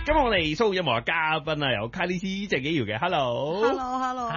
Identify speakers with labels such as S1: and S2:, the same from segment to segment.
S1: 今日我哋蘇音樂嘅嘉賓啊，有 Kylie C 鄭紀堯嘅 ，Hello，Hello，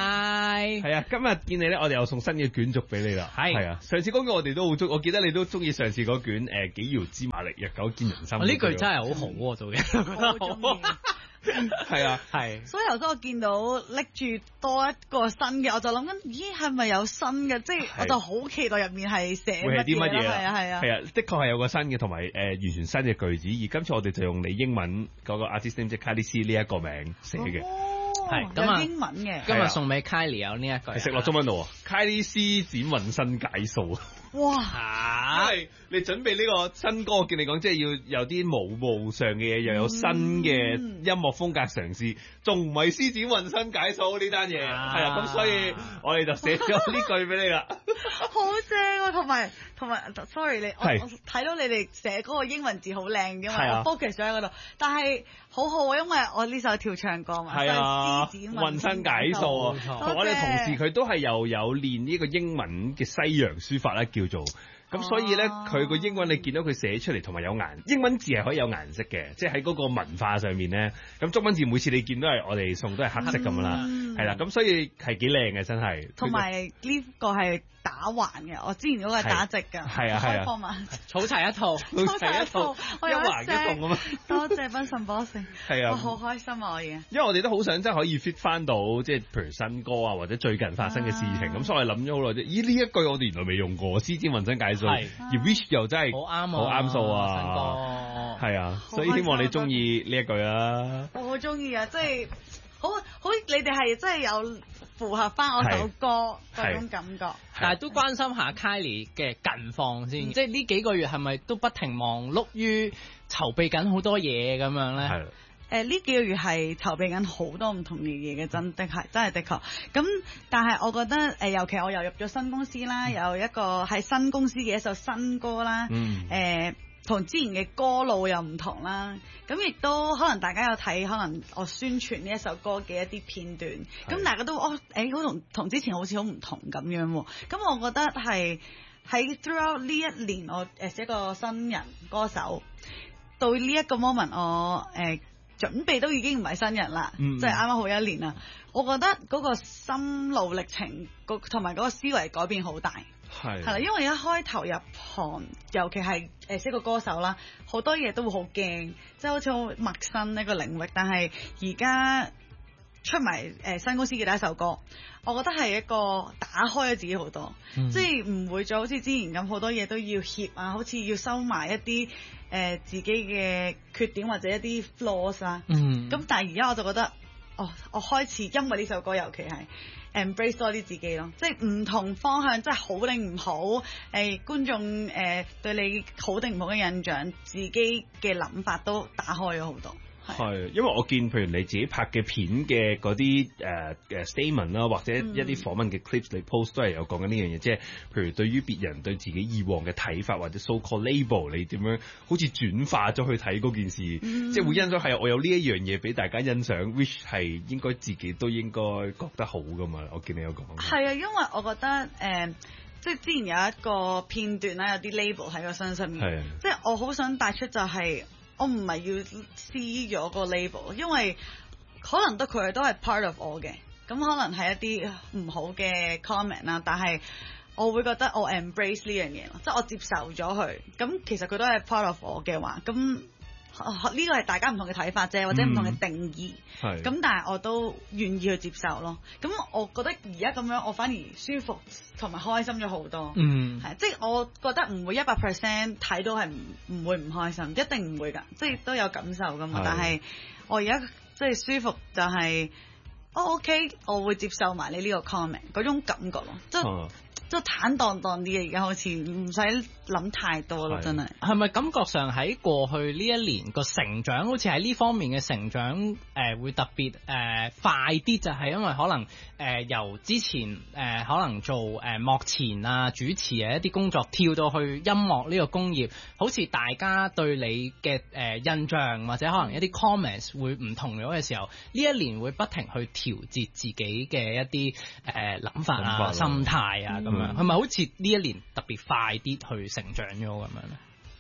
S2: Hi，
S1: 係啊，今日見你咧，我哋又送新嘅卷軸俾你啦，係啊，上次嗰卷我哋都好中，我記得你都中意上次嗰卷紀堯之馬力日久見人心，
S2: 呢句真係好好喎，做嘅，
S3: 我好中意。
S1: 係啊，
S2: 係。
S3: 所以頭先我見到拎住多一個新嘅，我就諗緊，咦係咪有新嘅？即係我就好期待入面係寫
S1: 會係啲乜嘢？
S3: 係啊係啊，
S1: 係啊，的確係有個新嘅，同埋完全新嘅句子。而今次我哋就用你英文嗰個 artist name 即係 Kylie C 呢一個名寫嘅。
S3: 係
S2: 咁啊
S3: 有英文嘅。
S2: 今日送俾 Kylie 有呢一句，
S1: 係食落中文度啊 ，Kylie C 展渾身解數啊！
S3: 哇！
S1: 因為你準備呢個新歌，我見你講即係要有啲舞上嘅嘢，又有新嘅音樂風格嘗試，仲唔係施展渾身解數呢單嘢？係啊，咁所以我哋就寫咗呢句俾你啦。
S3: 好正啊！同埋，sorry 我睇到你哋寫嗰個英文字好靚嘅嘛，我 focus 咗喺嗰度，但係好好啊，因為我呢首跳唱歌嘛，
S1: 係啊，
S3: 施展
S1: 渾身解數啊，同我哋同事佢都係又有練呢個英文嘅西洋書法啦，叫做。咁所以咧，佢個英文你見到佢寫出嚟，同埋有顏，英文字係可以有顏色嘅，即係喺嗰個文化上面咧。咁中文字每次你見到係我哋送都係黑色咁啦，係啦。咁所以係幾靚嘅，真係。
S3: 同埋呢個係打橫嘅，我之前嗰個係打直㗎。
S1: 係啊係
S3: 啊，
S2: 儲齊一套，
S3: 儲齊一套，
S1: 一橫一棟咁啊！
S3: 多謝賓神波勝，
S1: 係啊，
S3: 我好開心啊！我而家，
S1: 因為我哋都好想真係可以 fit 翻到，即係譬如新歌啊，或者最近發生嘅事情。咁所以我諗咗好耐啫。咦，呢一句我哋原來未用過，施展渾身解數，而 Wish 又真係
S2: 好啱，
S1: 好啱數啊！
S2: 新歌
S1: 係啊，所以希望你中意呢一句啊！
S3: 我好中意啊，即係好，你哋係真係有符合翻我首歌嗰種感覺。
S2: 但係都關心下 Kylie 嘅近況先，即係呢幾個月係咪都不停忙碌於籌備緊好多嘢咁樣咧？
S3: 呢幾個月係籌備緊好多唔同嘅嘢嘅，真係的確。咁但係我覺得尤其我又入咗新公司啦，有一個係新公司嘅一首新歌啦，同之前嘅歌路又唔同啦。咁亦都可能大家有睇，可能我宣傳呢一首歌嘅一啲片段，咁大家都好同之前好似好唔同咁樣喎。咁我覺得係喺 throughout 呢一年，我寫個新人歌手到呢一個 moment，我準備都已經唔係新人啦，即係啱啱好一年啦。我覺得嗰個心路歷程，同埋嗰個思維改變好大，係啦，因為一開頭入行，尤其係寫個歌手啦，好多嘢都會好驚，即係好似好陌生呢個領域。但係而家出埋新公司嘅第一首歌，我覺得係一個打開咗自己好多，即係唔會再好似之前咁好多嘢都要協啊，好似要收埋一啲自己嘅缺點或者一啲 flaws 啊。咁但係而家我就覺得，我開始因為呢首歌尤其係 embrace 多啲自己咯，即係唔同方向，即係好定唔好，觀眾對你好定唔好嘅印象，自己嘅諗法都打開咗好多。
S1: 係，因為我見譬如你自己拍嘅片嘅嗰啲statement 啦，或者一啲訪問嘅 clips 你 post 都係有講緊呢樣嘢，即係譬如對於別人對自己以往嘅睇法，或者 so called label， 你點樣好似轉化咗去睇嗰件事，即係會欣賞係我有呢一樣嘢俾大家欣賞 which 係應該自己都應該覺得好噶嘛。我見你有講。
S3: 係啊，因為我覺得即係之前有一個片段啦，有啲 label 喺個身上面，即係我好想帶出就係。我唔係要撕咗個 label， 因為可能得佢都係 part of 我嘅，咁可能係一啲唔好嘅 comment 啦，但係我會覺得我 embrace 呢樣嘢咯，即係我接受咗佢，咁其實佢都係 part of 我嘅話，咁呢個係大家唔同嘅睇法啫，或者唔同嘅定義，咁但係我都願意去接受咯。咁我覺得而家咁樣，我反而舒服同埋開心咗好多。即係我覺得唔會100% 睇到係唔會唔開心，一定唔會㗎，即係都有感受㗎嘛。但係我而家即係舒服就係OK，我會接受埋你呢個 comment 嗰種感覺咯，即係坦蕩蕩啲嘅，而家好似唔使諗太多咯，真係。
S2: 係咪感覺上喺過去呢一年個成長，好似喺呢方面嘅成長會特別快啲？就係因為可能由之前可能做幕前啊主持嘅一啲工作，跳到去音樂呢個工業，好似大家對你嘅印象或者可能一啲 comments 會唔同咗嘅時候，呢一年會不停去調節自己嘅一啲諗法啊、心態啊咁。係咪好似呢一年特別快啲去成長咗咁樣咧？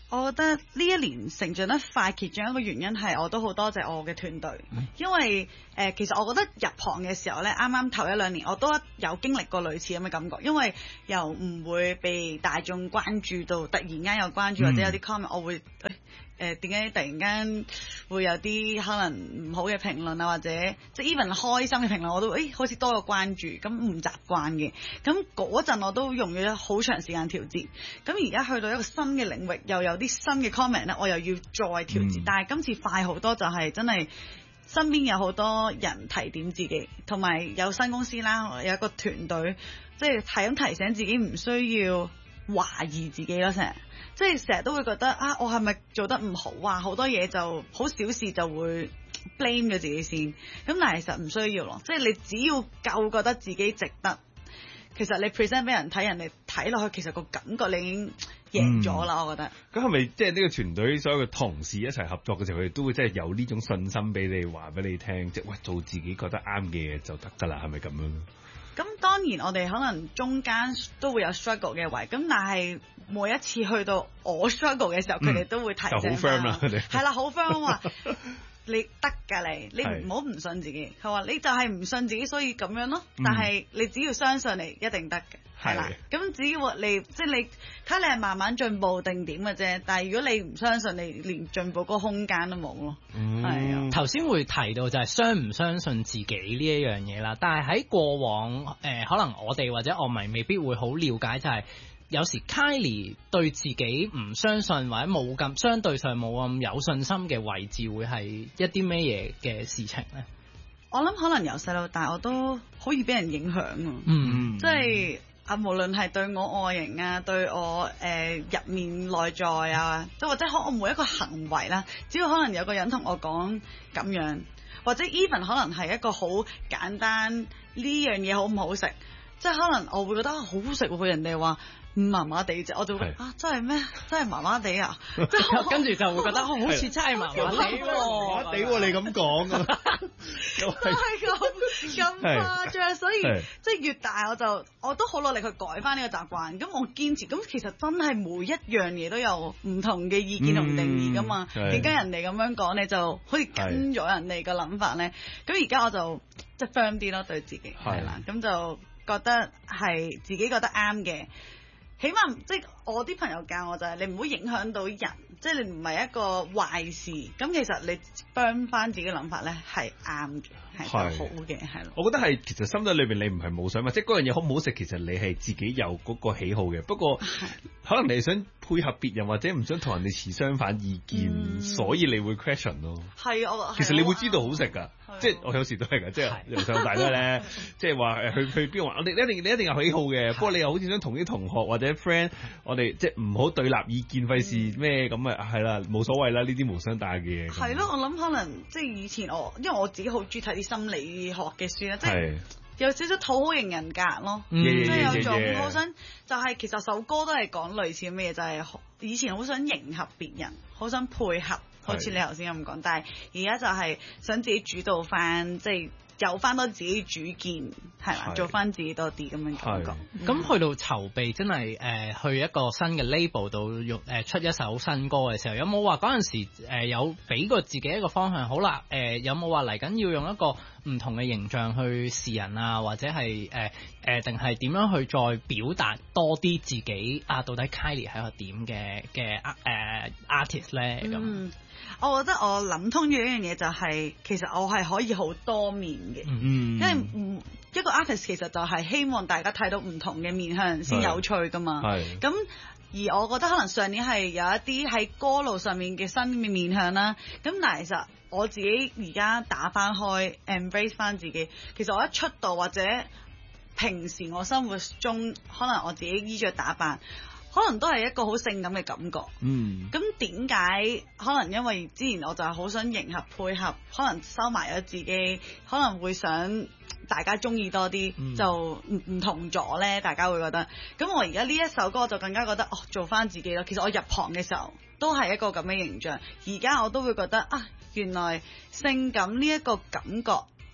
S3: 我覺得呢一年成長得快，其中一個原因係我都好多謝我嘅團隊，因為其實我覺得入行嘅時候呢，啱啱頭1-2年我都有經歷過類似咁嘅感覺，因為由唔會被大眾關注到突然間有關注，或者有啲 comment 我會點解突然間會有啲可能唔好嘅評論啊，或者即係 even 開心嘅評論我都好似多咗關注，咁唔習慣嘅，咁嗰陣我都用咗好長時間調節，咁而家去到一個新嘅領域，又有啲新嘅 comment 咧，我又要再調節，但係今次快好多，就係真係身邊有好多人提點自己，同埋有新公司啦，有一個團隊，即係係咁提醒自己唔需要懷疑自己咯，即係成日都會覺得啊，我係咪做得唔好啊？好多嘢就好小事就會 blame 咗自己先，咁但係其實唔需要咯，即係你只要夠覺得自己值得，其實你 present 俾人睇，人哋睇落去，其實個感覺你已經贏咗啦，我覺得。
S1: 咁係咪即係呢個團隊所有嘅同事一齊合作嘅時候，佢哋都會即係有呢種信心俾你話俾你聽，即係喂做自己覺得啱嘅嘢就得㗎啦，係咪咁樣？
S3: 咁當然我哋可能中間都會有 struggle 嘅位，咁但係每一次去到我 struggle 嘅時候，佢哋都會提醒。就好
S1: firm 啦，佢哋
S3: 係啦，好 firm 話你得㗎，你唔好唔信自己。佢話你就係唔信自己，所以咁樣咯。但係你只要相信你一定得嘅，係啦。咁只要你即係你睇你係慢慢進步定點嘅啫。但係如果你唔相信，你連進步嗰個空間都冇咯。係啊。
S2: 頭先會提到就係相唔相信自己呢一樣嘢啦。但係喺過往可能我哋或者樂迷未必會好了解，就係有時 Kylie 對自己唔相信或者冇咁相對上冇咁有信心嘅位置，會係一啲咩嘢嘅事情咧？
S3: 我諗可能由細到大我都好易俾人影響啊。即係無論係對我外形啊，對我入面內在啊，即或者我每一個行為啦，只要可能有個人同我講咁樣，或者 even 可能係一個好簡單呢樣嘢好唔好食，即係可能我會覺得好好食喎，人哋話麻麻地啫，我就會真係咩？真係麻麻地啊！
S2: 跟住就會覺得好似真係麻麻地喎，
S1: 麻麻地喎，你咁講啊，
S3: 都係咁誇張，所以即係越大我都好努力去改翻呢個習慣。咁我堅持，咁其實真係每一樣嘢都有唔同嘅意見同定義噶嘛。點解人哋咁樣講，你就好似跟咗人哋嘅諗法咧？咁而家我就即係 firm 啲咯，對自己係啦，咁就覺得係自己覺得啱嘅。起碼即係我啲朋友教我就係你唔好影響到人，即係你唔係一個壞事。咁其實你 burn 翻自己諗法咧係啱嘅，係好嘅，係咯。
S1: 我覺得係其實心底裏邊你唔係冇想法，即係嗰樣嘢好唔好食，其實你係自己有嗰個喜好嘅。不過可能你想配合別人或者唔想同人哋持相反意見，所以你會 question 咯。
S3: 係
S1: 其實你會知道好食㗎，即係我有時都係㗎，即係由細到大都係咧，即係話去邊話，你一定有喜好嘅。不過你又好似想同啲同學或者 friend，我哋即係唔好對立意見，費事咩咁啊？係啦，冇所謂啦，呢啲無傷大嘅嘢。
S3: 係咯，我諗可能即係以前因為我自己好中意睇啲心理學嘅書啦，即係有少少討好型人格咯，即係有種好想就係其實首歌都係講類似嘅嘢，就係以前好想迎合別人，好想配合，好似你頭先咁講，但係而家就係想自己主導翻，即係有翻多自己主見，係啦，做翻自己多啲咁樣感覺。
S2: 咁去到籌備真係去一個新嘅 label 度出一首新歌嘅時候，有冇話嗰陣時有俾過自己一個方向？好啦，有冇話嚟緊要用一個唔同嘅形象去示人啊，或者係定係點樣去再表達多啲自己啊？到底 Kylie 係一個點嘅artist 咧咁？
S3: 我覺得我諗通咗一樣嘢就係，其實我係可以好多面嘅，因為一個 artist 其實就係希望大家睇到唔同嘅面向先有趣噶嘛。咁而我覺得可能上年係有一啲喺歌路上面嘅新嘅面向啦。咁但係其實我自己而家打翻開 embrace 翻自己，其實我一出道或者平時我生活中，可能我自己衣着打扮，可能都係一個好性感嘅感覺。咁點解？可能因為之前我就係好想迎合配合，可能收埋咗自己，可能會想大家中意多啲，就唔同咗咧。大家會覺得，咁我而家呢一首歌就更加覺得做翻自己咯。其實我入行嘅時候都係一個咁嘅形象，而家我都會覺得原來性感呢一個感覺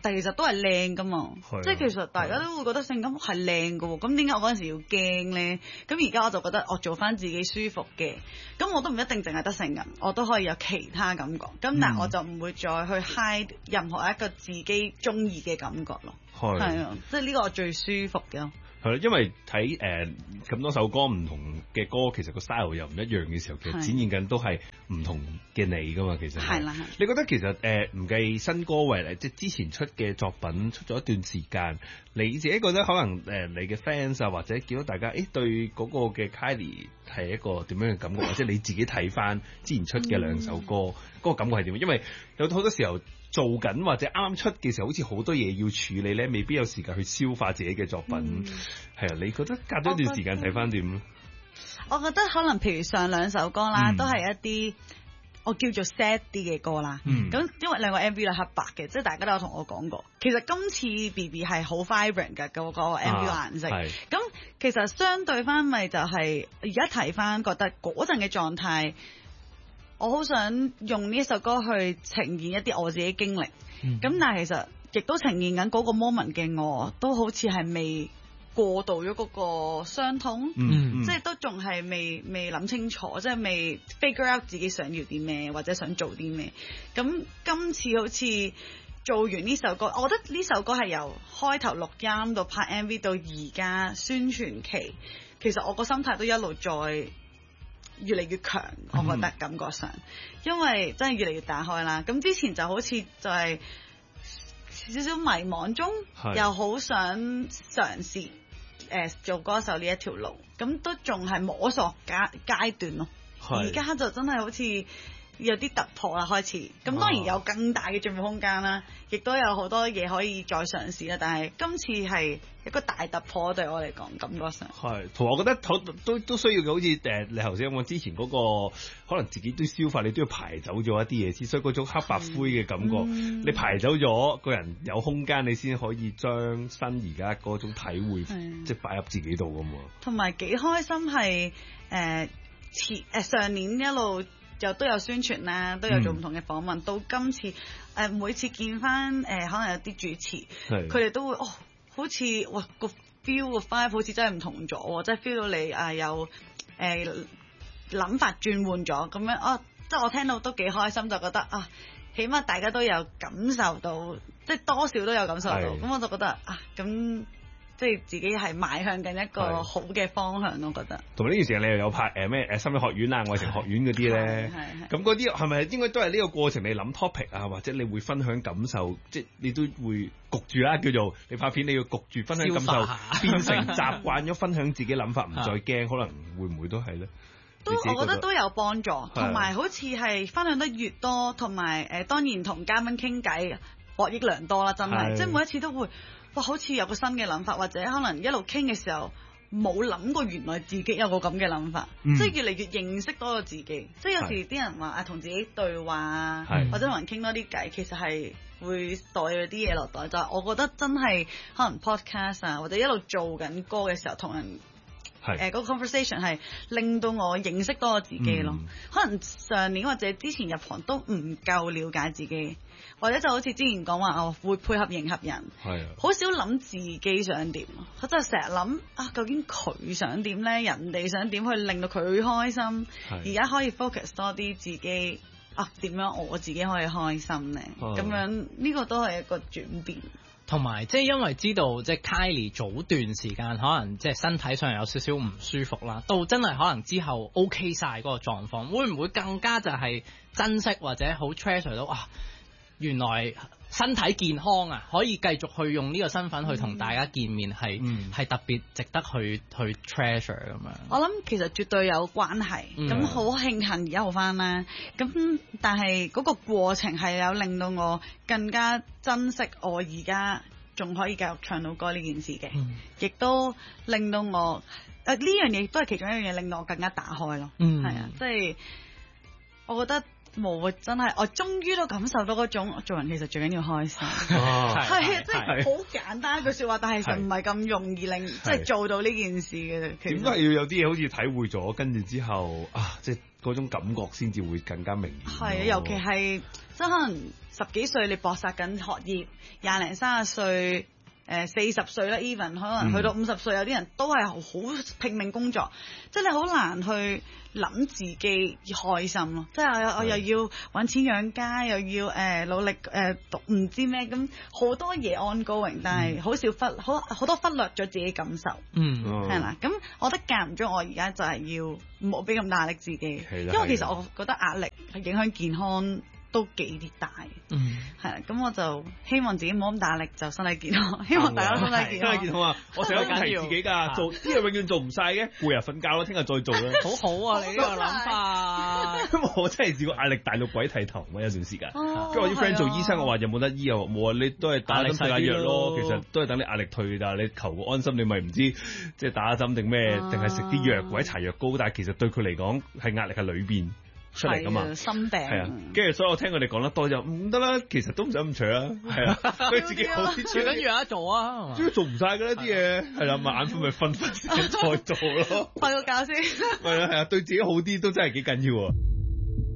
S3: 但其實都係靚噶嘛，即係其實大家都會覺得性感係靚噶喎，咁點解我嗰陣時要驚咧？咁而家我就覺得我做翻自己舒服嘅，咁我都唔一定淨係得性感，我都可以有其他感覺，咁但係我就唔會再去 hide 任何一個自己中意嘅感覺咯，係啊，即係呢個我最舒服嘅。
S1: 係咯，因為睇咁多首歌唔同嘅歌，其實個 style 又唔一樣嘅時候，其實展現緊都係唔同嘅你噶嘛，其實係啦。你覺得其實唔計新歌為例，即係之前出嘅作品出咗一段時間，你自己覺得可能你嘅 fans 啊，或者見到大家對嗰個嘅 Kylie 係一個點樣嘅感覺，或者你自己睇翻之前出嘅兩首歌，嗰個感覺係點？因為有好多時候做緊或者啱啱出嘅時候，好似好多嘢要處理咧，未必有時間去消化自己嘅作品。係啊，你覺得隔咗一段時間睇翻點咧？
S3: 我覺得可能譬如上兩首歌啦，都係一啲我叫做 sad 啲嘅歌啦。咁因為兩個 MV 係黑白嘅，即係大家都有同我講過。其實今次 BB 係好 vibrant 嘅嗰個 MV 顏色。咁其實相對翻咪就係而家睇翻，覺得嗰陣嘅狀態。我好想用呢一首歌去呈現一啲我自己經歷，咁但係其實亦都呈現緊嗰個 moment 嘅我，都好似係未過渡咗嗰個傷痛，即係都仲係未諗清楚，即係未 figure out 自己想要啲咩或者想做啲咩。咁今次好似做完呢首歌，我覺得呢首歌係由開頭錄音到拍 MV 到而家宣傳期，其實我個心態都一路在越嚟越強，我覺得感覺上，因為真係越嚟越打開啦。咁之前就好似就係少少迷茫中，又好想嘗試做歌手呢一條路，咁都仲係摸索階段咯。而家就真係好似有啲突破啦，開始。咁當然有更大嘅進步空間啦，亦都有好多嘢可以再嘗試啦。但係今次係一個大突破對我嚟講，感覺上
S1: 係，同埋我覺得都需要嘅，好似你頭先講之前嗰個，可能自己都消化，你都要排走咗一啲嘢先，所以嗰種黑白灰嘅感覺，你排走咗，個人有空間，你先可以將新而家嗰種體會，即係擺入自己度㗎嘛。同
S3: 埋幾開心係上年一路又都有宣傳啦，都有做唔同嘅訪問，到今次每次見翻可能有啲主持，佢哋都會好似哇個 feel 個 vibe 好似真係唔同咗，即係 feel 到你有諗法轉換咗咁樣，即係我聽到都幾開心，就覺得起碼大家都有感受到，即係多少都有感受到，咁我就覺得咁即係自己係邁向緊一個好嘅方向咯，我覺得。
S1: 同埋呢段時間你又有拍咩心理學院啊、愛情學院嗰啲咧，咁嗰啲係咪應該都係呢個過程？你諗 topic 啊，或者你會分享感受，即係你都會焗住啦，叫做你拍片你要焗住分享感受，變成習慣咗分享自己諗法，唔再驚，可能會唔會都係咧？
S3: 都我覺得都有幫助，同埋好似係分享得越多，同埋當然同嘉賓傾偈獲益良多啦，真係，即係每一次都會。哇！好似有個新嘅諗法，或者可能一路傾嘅時候冇諗過，原來自己有個咁嘅諗法，即係越嚟越認識多個自己。即係有時啲人話同自己對話，或者同人傾多啲偈，其實係會袋咗啲嘢落袋。就係我覺得真係可能 podcast 啊，或者一路做緊歌嘅時候，同人嗰個 conversation 係令到我認識多個自己咯。可能上年或者之前入行都唔夠了解自己。或者就好似之前講話，會配合迎合人，好少諗自己想點，我真係成日諗究竟佢想點咧？人哋想點去令到佢開心？而家可以 focus 多啲自己點樣我自己可以開心咧？咁樣呢個都係一個轉變。
S2: 同埋即係因為知道即係 Kylie 早段時間可能即係身體上有少少唔舒服啦，到真係可能之後 OK 晒嗰個狀況，會唔會更加就係珍惜或者好 treasure 到原來身體健康可以繼續去用呢個身份去同大家見面，係特別值得去 treasure 咁樣。
S3: 我諗其實絕對有關係，咁好慶幸而家好返啦。咁但係嗰個過程係有令到我更加珍惜我而家仲可以繼續唱到歌呢件事嘅，亦都令到我呢樣嘢都係其中一樣嘢令到我更加打開咯。係啊，即係我覺得。冇真係，我終於都感受到嗰種做人其實最緊要開心，係即係好簡單一句説話，但係其實唔係咁容易令即係做到呢件事嘅。點
S1: 解要有啲嘢好似體會咗，跟住之後即係嗰種感覺先至會更加明顯。
S3: 係啊，尤其係即係可能10幾歲你搏殺緊學業，20零30歲。40歲啦 even 可能去到50歲，有啲人都係好拼命工作，即係你好難去諗自己開心咯。即係我又要揾錢養家，又要努力讀唔知咩，咁好多嘢 ongoing，但係好少好多忽略咗自己感受。係啦。咁我覺得間唔中我而家就係要唔好俾咁大壓力自己，因為其實我覺得壓力係影響健康。都幾大，係啦，咁我就希望自己冇咁大力，就身體健康。希望大家身體健康。
S1: 身體健康啊！我成日都提自己㗎，做啲嘢永遠做唔晒嘅，攰啊瞓覺咯，聽日再做啦。
S2: 好好啊，你呢個諗法。
S1: 因為我真係試過壓力大到鬼剃頭，我有段時間。跟住我啲 friend 做醫生，我話有冇得醫啊？冇啊，你都係打針食下藥咯。其實都係等你壓力退，但係你求個安心，你咪唔知即係打針定咩，定係食啲藥或者搽藥膏。但係其實對佢嚟講係壓力喺裏邊。出嚟噶嘛，
S3: 心病
S1: 係啊，跟住所以我聽佢哋講得多就唔得啦，其實都唔使咁長啊，係啊，佢自己好啲，
S2: 最緊要有得做啊，
S1: 主要做唔晒㗎啦啲嘢，係啦，咪眼瞓咪瞓時間再做咯，
S3: 瞓個覺先，
S1: 係啊，對自己好啲都真係幾緊要啊。